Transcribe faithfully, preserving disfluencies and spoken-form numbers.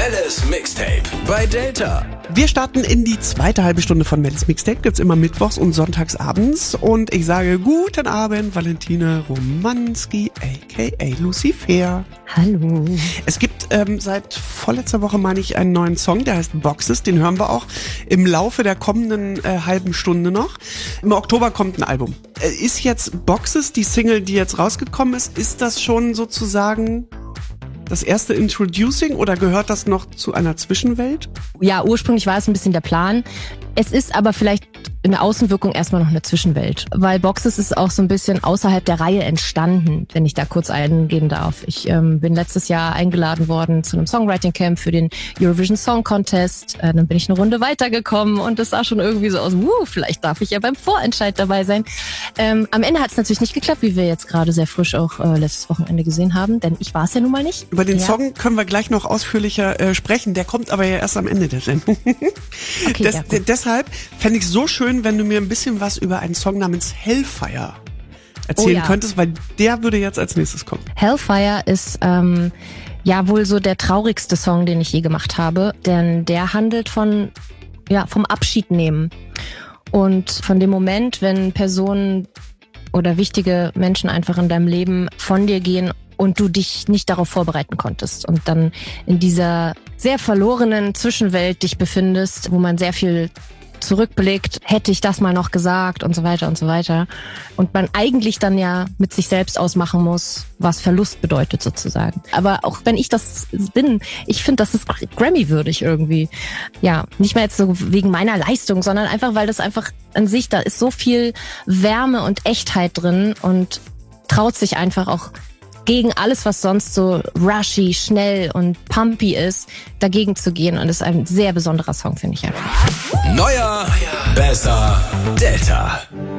Melles Mixtape bei Delta. Wir starten in die zweite halbe Stunde von Melles Mixtape. Gibt's immer mittwochs und sonntags abends. Und ich sage guten Abend, Valentina Romanski, aka Lucifer. Hallo. Es gibt ähm, seit vorletzter Woche, meine ich, einen neuen Song, der heißt Boxes. Den hören wir auch im Laufe der kommenden äh, halben Stunde noch. Im Oktober kommt ein Album. Äh, ist jetzt Boxes, die Single, die jetzt rausgekommen ist, ist das schon sozusagen das erste Introducing oder gehört das noch zu einer Zwischenwelt? Ja, ursprünglich war es ein bisschen der Plan. Es ist aber vielleicht in der Außenwirkung erstmal noch eine Zwischenwelt. Weil Boxes ist auch so ein bisschen außerhalb der Reihe entstanden, wenn ich da kurz eingehen darf. Ich ähm, bin letztes Jahr eingeladen worden zu einem Songwriting Camp für den Eurovision Song Contest. Äh, dann bin ich eine Runde weitergekommen und es sah schon irgendwie so aus, wuh, vielleicht darf ich ja beim Vorentscheid dabei sein. Ähm, am Ende hat es natürlich nicht geklappt, wie wir jetzt gerade sehr frisch auch äh, letztes Wochenende gesehen haben, denn ich war es ja nun mal nicht. Über den ja. Song können wir gleich noch ausführlicher äh, sprechen. Der kommt aber ja erst am Ende der Sendung. Okay, das, ja, d- deshalb fände ich es so schön, wenn du mir ein bisschen was über einen Song namens Hellfire erzählen Oh ja. könntest, weil der würde jetzt als nächstes kommen. Hellfire ist ähm, ja wohl so der traurigste Song, den ich je gemacht habe, denn der handelt von ja vom Abschied nehmen und von dem Moment, wenn Personen oder wichtige Menschen einfach in deinem Leben von dir gehen und du dich nicht darauf vorbereiten konntest und dann in dieser sehr verlorenen Zwischenwelt dich befindest, wo man sehr viel zurückblickt, hätte ich das mal noch gesagt und so weiter und so weiter. Und man eigentlich dann ja mit sich selbst ausmachen muss, was Verlust bedeutet sozusagen. Aber auch wenn ich das bin, ich finde, das ist Grammy-würdig irgendwie. Ja, nicht mehr jetzt so wegen meiner Leistung, sondern einfach, weil das einfach an sich, da ist so viel Wärme und Echtheit drin und traut sich einfach auch gegen alles, was sonst so rushy, schnell und pumpy ist, dagegen zu gehen. Und das ist ein sehr besonderer Song, finde ich einfach. Neuer, besser, Delta.